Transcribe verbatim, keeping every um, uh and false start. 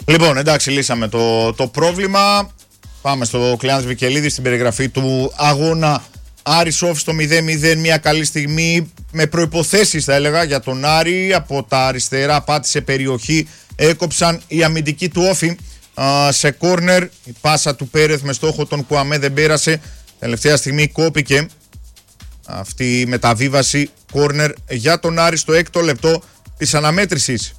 Λοιπόν, εντάξει, λύσαμε το, το πρόβλημα. Πάμε στο Κλεάνθης Βικελίδη στην περιγραφή του αγώνα. Άρης Όφη στο μηδέν μηδέν, μια καλή στιγμή με προϋποθέσεις θα έλεγα για τον Άρη. Από τα αριστερά πάτησε περιοχή, έκοψαν οι αμυντικοί του Όφη. Α, σε κόρνερ η πάσα του Πέρεθ με στόχο τον Κουαμέ δεν πέρασε. Τελευταία στιγμή κόπηκε αυτή η μεταβίβαση. Κόρνερ για τον Άρη στο έκτο λεπτό της αναμέτρησης.